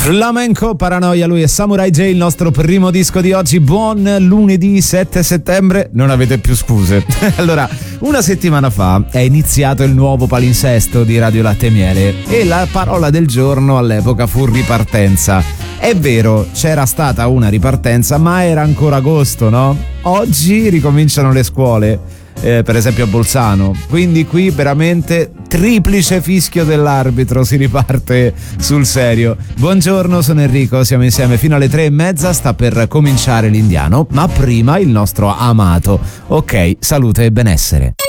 Flamenco Paranoia, lui è Samurai J, il nostro primo disco di oggi. Buon lunedì 7 settembre, non avete più scuse. Allora, una settimana fa è iniziato il nuovo palinsesto di Radio Latte e Miele e la parola del giorno all'epoca fu ripartenza. È vero, c'era stata una ripartenza, ma era ancora agosto, no? Oggi ricominciano le scuole. Per esempio a Bolzano, quindi qui veramente triplice fischio dell'arbitro, si riparte sul serio. Buongiorno, sono Enrico, siamo insieme fino alle 3:30, sta per cominciare l'Indiano, ma prima il nostro amato. Ok, salute e benessere.